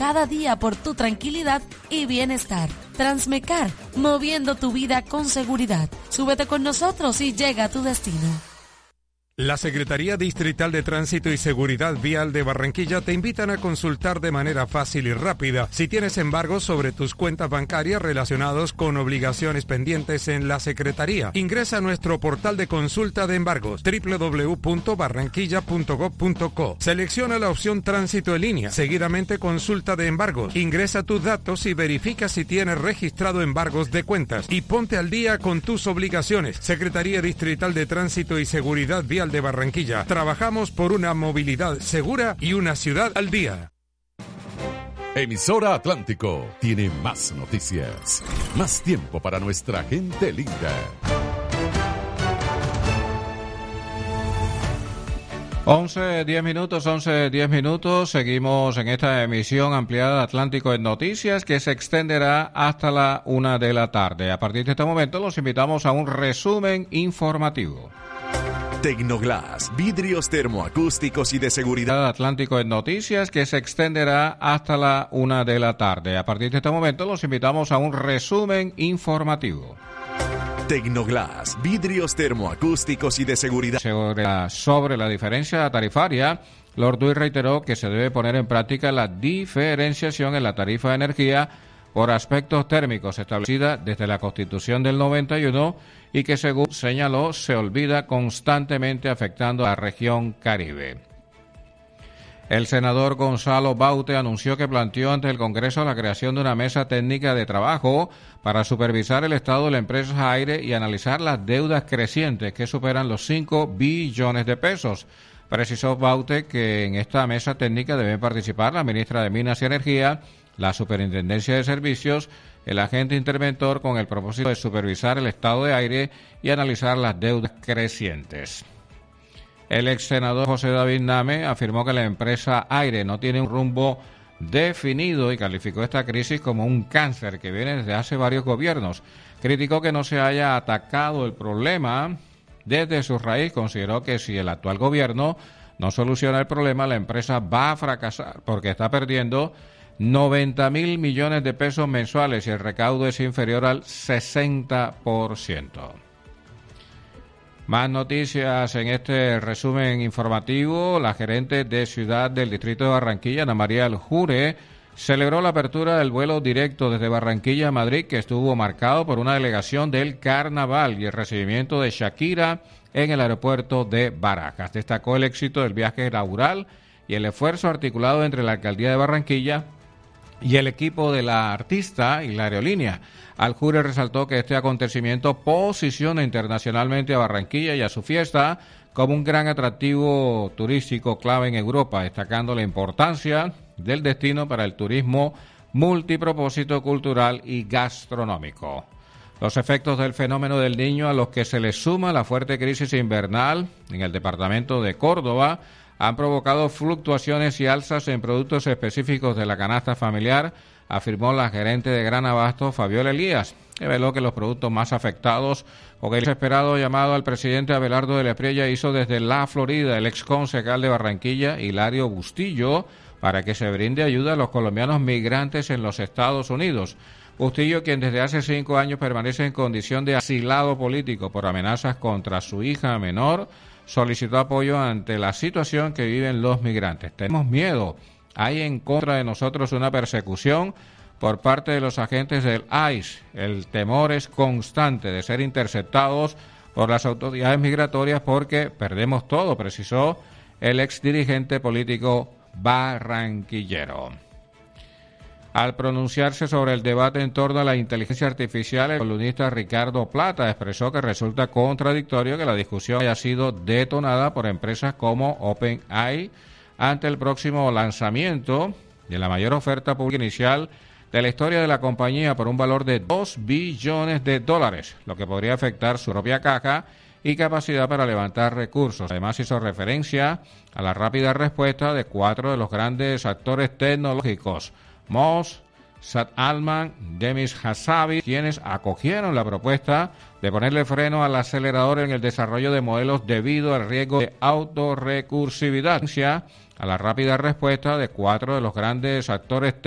cada día por tu tranquilidad y bienestar. Transmecar, moviendo tu vida con seguridad. Súbete con nosotros y llega a tu destino. La Secretaría Distrital de Tránsito y Seguridad Vial de Barranquilla te invitan a consultar de manera fácil y rápida si tienes embargos sobre tus cuentas bancarias relacionados con obligaciones pendientes en la Secretaría. Ingresa a nuestro portal de consulta de embargos www.barranquilla.gov.co. Selecciona la opción Tránsito en línea. Seguidamente Consulta de embargos. Ingresa tus datos y verifica si tienes registrado embargos de cuentas y ponte al día con tus obligaciones. Secretaría Distrital de Tránsito y Seguridad Vial de Barranquilla. Trabajamos por una movilidad segura y una ciudad al día. Emisora Atlántico tiene más noticias, más tiempo para nuestra gente linda. 11:10 minutos. Seguimos en esta emisión ampliada de Atlántico en Noticias que se extenderá hasta la 1 de la tarde. A partir de este momento los invitamos a un resumen informativo. Tecnoglass, vidrios termoacústicos y de seguridad. Atlántico en Noticias que se extenderá hasta la 1 de la tarde. A partir de este momento los invitamos a un resumen informativo. Tecnoglass, vidrios termoacústicos y de seguridad. Sobre la diferencia tarifaria, Lord Dewey reiteró que se debe poner en práctica la diferenciación en la tarifa de energía por aspectos térmicos establecida desde la Constitución del 91 y que, según señaló, se olvida constantemente afectando a la región Caribe. El senador Gonzalo Baute anunció que planteó ante el Congreso la creación de una mesa técnica de trabajo para supervisar el estado de la empresa Aire y analizar las deudas crecientes que superan los 5 billones de pesos. Precisó Baute que en esta mesa técnica deben participar la ministra de Minas y Energía, la Superintendencia de Servicios, el agente interventor con el propósito de supervisar el estado de Aire y analizar las deudas crecientes. El ex senador José David Name afirmó que la empresa Aire no tiene un rumbo definido y calificó esta crisis como un cáncer que viene desde hace varios gobiernos. Criticó que no se haya atacado el problema desde su raíz. Consideró que si el actual gobierno no soluciona el problema, la empresa va a fracasar porque está perdiendo 90.000 millones de pesos mensuales y el recaudo es inferior al 60%. Más noticias en este resumen informativo. La gerente de Ciudad del Distrito de Barranquilla, Ana María Aljure, celebró la apertura del vuelo directo desde Barranquilla a Madrid, que estuvo marcado por una delegación del Carnaval y el recibimiento de Shakira en el aeropuerto de Barajas. Destacó el éxito del viaje inaugural y el esfuerzo articulado entre la Alcaldía de Barranquilla y el equipo de la artista y la aerolínea. Aljure resaltó que este acontecimiento posiciona internacionalmente a Barranquilla y a su fiesta como un gran atractivo turístico clave en Europa, destacando la importancia del destino para el turismo multipropósito cultural y gastronómico. Los efectos del fenómeno del Niño, a los que se le suma la fuerte crisis invernal en el departamento de Córdoba, han provocado fluctuaciones y alzas en productos específicos de la canasta familiar, afirmó la gerente de Gran Abasto, Fabiola Elías, que reveló que los productos más afectados con el desesperado llamado al presidente Abelardo de la Espriella hizo desde la Florida el ex concejal de Barranquilla, Hilario Bustillo, para que se brinde ayuda a los colombianos migrantes en los Estados Unidos. Bustillo, quien desde hace 5 años permanece en condición de asilado político por amenazas contra su hija menor, solicitó apoyo ante la situación que viven los migrantes. Tenemos miedo. Hay en contra de nosotros una persecución por parte de los agentes del ICE. El temor es constante de ser interceptados por las autoridades migratorias porque perdemos todo, precisó el ex dirigente político barranquillero. Al pronunciarse sobre el debate en torno a la inteligencia artificial, el columnista Ricardo Plata expresó que resulta contradictorio que la discusión haya sido detonada por empresas como OpenAI ante el próximo lanzamiento de la mayor oferta pública inicial de la historia de la compañía por un valor de $2 billones, lo que podría afectar su propia caja y capacidad para levantar recursos. Además hizo referencia a la rápida respuesta de 4 de los grandes actores tecnológicos, Moss, Sad Altman, Demis Hassabis, quienes acogieron la propuesta de ponerle freno al acelerador en el desarrollo de modelos debido al riesgo de autorrecursividad. A la rápida respuesta de 4 de los grandes actores